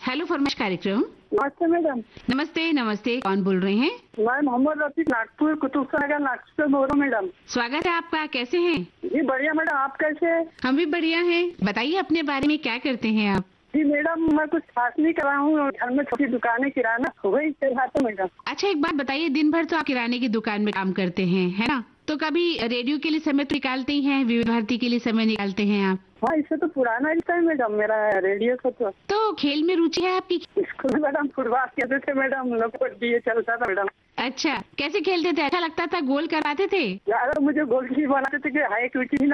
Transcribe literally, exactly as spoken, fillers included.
Hello फरमाइश कार्यक्रम। नमस्ते मैडम। नमस्ते नमस्ते, कौन बोल रहे हैं? मैं मोहम्मद रफीक नागपुर कुतुबशाह नागपुर से बोल रहा हूँ मैडम। स्वागत है आपका, कैसे हैं? जी बढ़िया मैडम, आप कैसे हैं? हम भी बढ़िया हैं। बताइए अपने बारे में, क्या करते हैं आप? जी मैडम, मैं कुछ खास नहीं कर रहा हूँ, घर में छोटी दुकानें किराना वही चलाता मैडम। अच्छा, एक बात बताइए, दिन भर तो आप किराने की दुकान में काम करते हैं, है ना? तो कभी रेडियो के लिए समय तो निकालते ही हैं, विविध भारती के लिए समय निकालते हैं आप? हाँ, इससे तो पुराना रहता है मैडम मेरा रेडियो का। तो तो खेल में रुचि है आपकी? स्कूल में मैडम फुटबॉल खेलते थे मैडम, लोग ये चलता था मैडम। अच्छा, कैसे खेलते थे? अच्छा लगता था? गोल कराते थे? यार मुझे गोल की बनाते थे कि हाई क्योंकि